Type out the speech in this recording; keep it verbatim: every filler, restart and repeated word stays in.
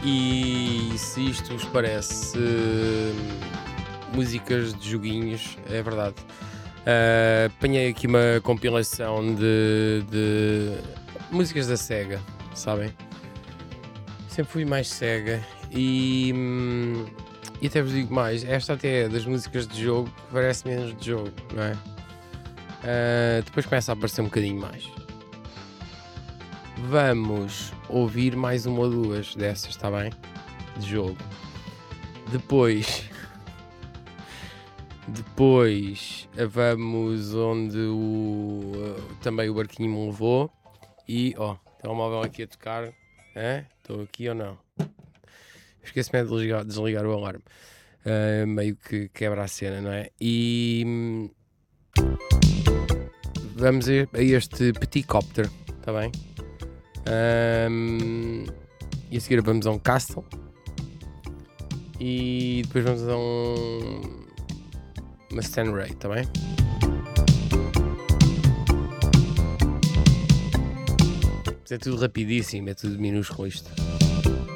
E se isto vos parece hum, músicas de joguinhos, é verdade. Ah, apanhei aqui uma compilação de, de músicas da Sega, sabem? Sempre fui mais Sega e, hum, e até vos digo mais, esta até é das músicas de jogo que parece menos de jogo, não é? Ah, depois começa a aparecer um bocadinho mais. Vamos ouvir mais uma ou duas dessas, está bem? De jogo. Depois, depois eh, vamos onde o, eh, também o barquinho me levou. E, ó, telemóvel aqui a tocar. Estou aqui ou não? Esqueci-me de desligar, desligar o alarme. Uh, meio que quebra a cena, não é? E hum, vamos a, a este Petticopter, está bem? Um, e a seguir vamos a um Castle. E depois vamos a um uma Stan Ray, está bem? Mas é tudo rapidíssimo, é tudo minúsculo isto.